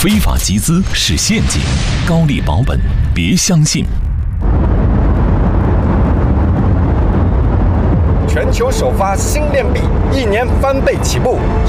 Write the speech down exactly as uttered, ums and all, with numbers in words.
非法集资是陷阱，高利保本，别相信。 全球首发新恋笔，一年翻倍起步。